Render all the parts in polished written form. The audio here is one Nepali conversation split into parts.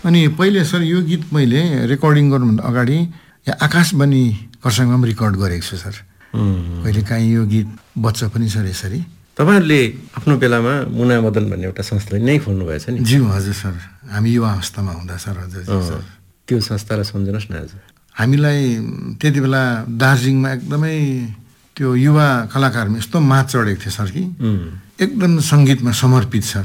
अनि पहिले सर यो गीत मैले रेकर्डिङ गर्नुभन्दा अगाडि यहाँ आकाशवाणी खरसाङमा पनि रेकर्ड गरेको छु सर। कहिले काहीँ यो गीत बच्चा पनि सर यसरी। तपाईँहरूले आफ्नो बेलामा मुना मदन भन्ने एउटा संस्था नै खोल्नु भएछ नि? ज्यू हजुर सर, हामी युवा अवस्थामा हुँदा सर। हजुर सर, त्यो संस्थालाई सम्झनुहोस् न आज। हामीलाई त्यति बेला दार्जिलिङमा एकदमै त्यो युवा कलाकारमा यस्तो माथ चढेको थियो सर कि एकदम सङ्गीतमा समर्पित सर।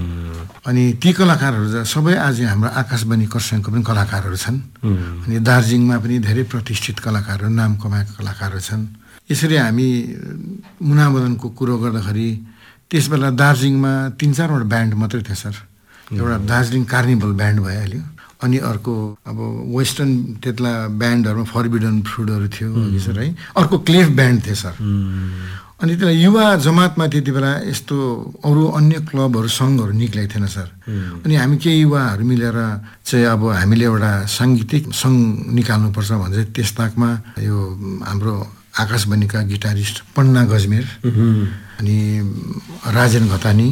अनि ती कलाकारहरू सबै आज हाम्रो आकाशवाणी खरसाङको पनि कलाकारहरू छन्। अनि दार्जिलिङमा पनि धेरै प्रतिष्ठित कलाकारहरू, नाम कमाएका कलाकारहरू छन्। यसरी हामी मुना मदनको कुरो गर्दाखेरि त्यस बेला दार्जिलिङमा 3-4वटा ब्यान्ड मात्रै थियो सर। एउटा दार्जिलिङ कार्निभल ब्यान्ड भइहाल्यो, अनि अर्को अब वेस्टर्न त्यतिला ब्यान्डहरूमा फरबिडन फ्रुटहरू थियो सर है। अर्को क्लेफ ब्यान्ड थियो सर। अनि त्यसलाई युवा जमातमा त्यति बेला यस्तो अरू अन्य क्लबहरू सङ्घहरू निक्लेको थिएन सर। अनि हामी केही युवाहरू मिलेर चाहिँ अब हामीले एउटा साङ्गीतिक सङ्घ निकाल्नुपर्छ भनेर त्यस ताकमा यो हाम्रो आकाशवाणीका गिटारिस्ट पन्ना गजमेर अनि राजेन घतानी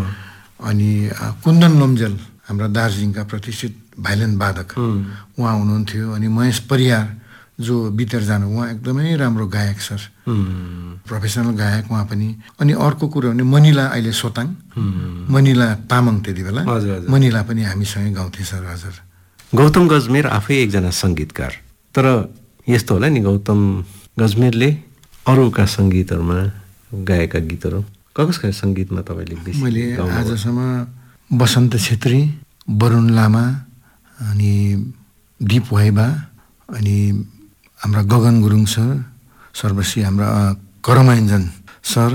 अनि कुन्दन लम्जेल हाम्रा दार्जिलिङका प्रतिष्ठित भाइलिन वादक उहाँ हुनुहुन्थ्यो। अनि महेश परियार जो बितेर जानु, उहाँ एकदमै राम्रो गायक सर, प्रोफेसनल गायक उहाँ पनि। अनि अर्को कुरो भने मनिला अहिले सोताङ, मनिला तामाङ त्यति बेला, मनिला पनि हामीसँगै गाउँथे सर। हजुर, गौतम गजमेर आफै एकजना सङ्गीतकार, तर यस्तो होला नि गौतम गजमेरले अरूका सङ्गीतहरूमा गाएका गीतहरू कसका सङ्गीतमा तपाईँले बेसी? मैले आजसम्म बसन्त छेत्री, वरुण लामा, अनि दीप वाइबा, अनि हाम्रा गगन गुरुङ सर, सर्वश्री हाम्रा करमाइन्जन सर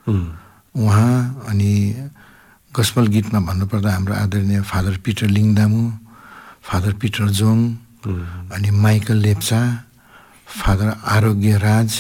उहाँ, अनि गस्पल गीतमा भन्नुपर्दा हाम्रो आदरणीय father Peter लिङदामु, father Peter Jong, अनि माइकल लेप्चा, फादर आरोग्य राज,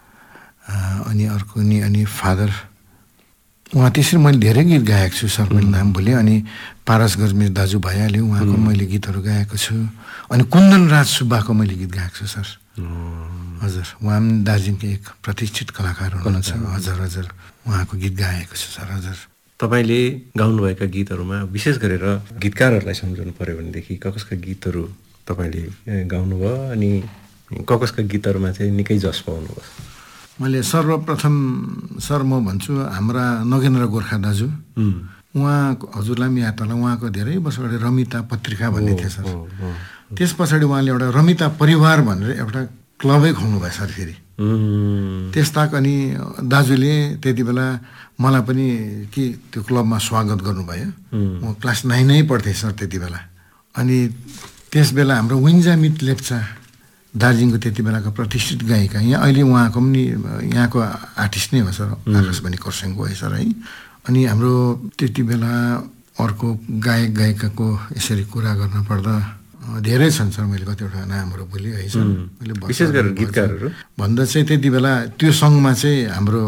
अनि अर्को नि अनि फादर उहाँ। त्यसरी मैले धेरै गीत गाएको छु सर, मैले नाम भुलेँ। अनि पारस गजमेर दाजु भइहाल्यो, उहाँको मैले गीतहरू गाएको छु। अनि कुन्दन राज सुब्बाको मैले गीत गाएको छु सर। हजुर, उहाँ पनि दार्जिलिङको एक प्रतिष्ठित कलाकार हुनुहुन्छ। हजुर हजुर, उहाँको गीत गाएको छु सर। हजुर, तपाईँले गाउनुभएका गीतहरूमा विशेष गरेर गीतकारहरूलाई सम्झाउनु पऱ्यो भनेदेखि कसका गीतहरू तपाईँले गाउनुभयो अनि कसका गीतहरूमा चाहिँ निकै जस पाउनुभयो? मैले सर्वप्रथम सर म भन्छु हाम्रा नगेन्द्र गोर्खा दाजु, उहाँ हजुरलाई पनि याद होला, उहाँको धेरै वर्ष अगाडि रमिता पत्रिका भन्ने थियो सर। त्यस पछाडि उहाँले एउटा रमिता परिवार भनेर एउटा क्लबै खोल्नु भयो सर फेरि। त्यस ताक अनि दाजुले त्यति बेला मलाई पनि कि त्यो क्लबमा स्वागत गर्नुभयो। म क्लास 9 नै पढ्थेँ सर त्यति बेला। अनि त्यस बेला हाम्रो विन्जामित लेप्चा दार्जिलिङको त्यति बेलाको प्रतिष्ठित गायिका, यहाँ अहिले उहाँको पनि यहाँको आर्टिस्ट नै हो सर, आकाशवाणी खरसाङको है सर है। अनि हाम्रो त्यति बेला अर्को गायक गायिकाको यसरी कुरा गर्नुपर्दा धेरै छन् सर, मैले कतिवटा नामहरू भुलेँ है सर। मैले विशेष गरेर गीतकारहरू भन्दा चाहिँ त्यति बेला त्यो सङ्घमा चाहिँ हाम्रो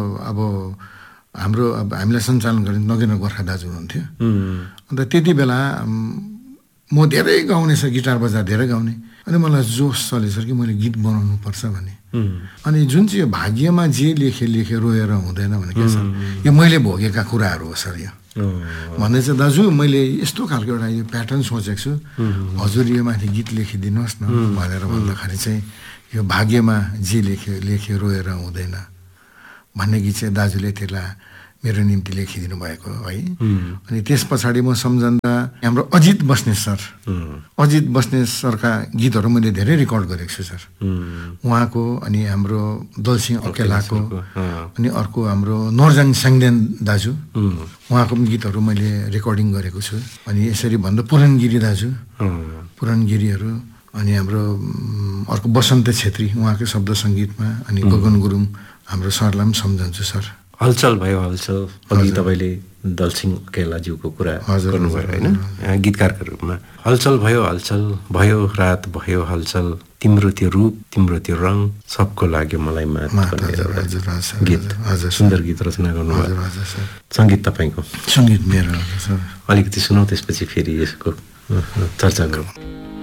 हामीलाई सञ्चालन गर्ने नगेन्द्र गोर्खा दाजु हुनुहुन्थ्यो। अन्त त्यति बेला म धेरै गाउने सर, गिटार बजाएर धेरै गाउने। अनि मलाई जोस चल्यो सर कि मैले गीत बनाउनु पर्छ भने। अनि जुन चाहिँ यो भाग्यमा जे लेखे रोएर हुँदैन भने क्या सर, यो मैले भोगेका कुराहरू हो सर। यो भन्दै चाहिँ दाजु मैले यस्तो खालको एउटा यो प्याटर्न सोचेको छु, हजुर यो माथि गीत लेखिदिनुहोस् न भनेर भन्दाखेरि चाहिँ यो भाग्यमा जे लेखे रोएर हुँदैन भन्ने गीत चाहिँ दाजुले त्यसलाई मेरो निम्ति लेखिदिनु भएको है। अनि त्यस पछाडि म सम्झँदा हाम्रो अजित बस्नेत सरका गीतहरू मैले धेरै रेकर्ड गरेको छु सर, उहाँको। अनि हाम्रो दलसिंह अकेलाको, अनि अर्को हाम्रो नोरजाङ स्याङदेन दाजु, उहाँको पनि गीतहरू मैले रेकर्डिङ गरेको छु। अनि यसरी भन्दा पुरनगिरी दाजु, पुरनगिरीहरू, अनि हाम्रो अर्को बसन्त छेत्री उहाँकै शब्द सङ्गीतमा, अनि गगन गुरुङ हाम्रो सरलाई पनि सम्झन्छु सर। हलचल भयो हलचल, अघि तपाईँले दलसिंह केलाज्यूको कुरा गर्नुभयो होइन, गीतकारको रूपमा। हलचल भयो हलचल, भयो रात भयो हलचल, तिम्रो त्यो रूप तिम्रो त्यो रङ, सबको लाग्यो मलाई मात भन्ने एउटा गीत, सुन्दर गीत रचना गर्नुभयो। सङ्गीत तपाईँको? सङ्गीत मेरो सर। अलिकति सुनौ, त्यसपछि फेरि यसको चर्चा गरौँ।